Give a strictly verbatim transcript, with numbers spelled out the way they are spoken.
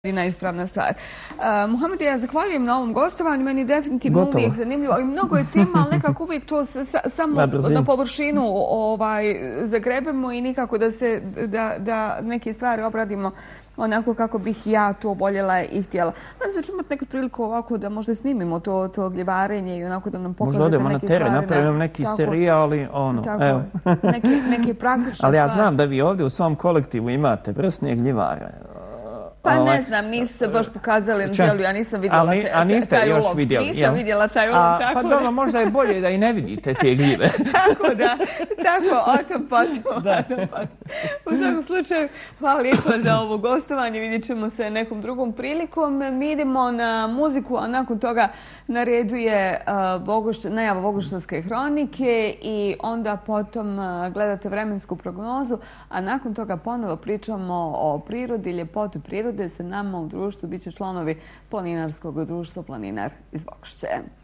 Jedina ispravna stvar. Uh, Muhammed, ja zahvaljujem na ovom gostovanju, meni definitivno Gotovo. uvijek zanimljivo i mnogo je tema, ali nekako uvijek to sa, sa, samo na, na površinu ovaj, zagrebemo i nikako da, se, da, da neke stvari obradimo onako kako bih ja to voljela i htjela. Da ću imati neku priliku ovako da možda snimimo to, to gljivarenje i onako da nam pokažete neke stvari. Možda odemo na teren, napravimo neki tako, serijal i ono. Tako, evo. neke, neke praktične stvari. Ali ja znam da vi ovdje u svom kolektivu imate vrsne gljivare. Pa ovaj, ne znam, nisu se baš pokazali na djelu, ja nisam vidjela ali, te, a niste taj još ulov. vidjeli, Nisam jel? vidjela taj ulov, a, tako Pa da... dobro, možda je bolje da i ne vidite te gljive. tako da, tako, o tom potom. Da. U svakom slučaju, hvala lijepo za ovo gostovanje, vidjet ćemo se nekom drugom prilikom. Mi idemo na muziku, a nakon toga na redu je uh, Bogoš, najava Vogoštanske hronike i onda potom uh, gledate vremensku prognozu, a nakon toga ponovo pričamo o prirodi, ljepotu prirode. Sa nama u društvu bit će članovi Planinarskog društva Planinar iz Vogošće.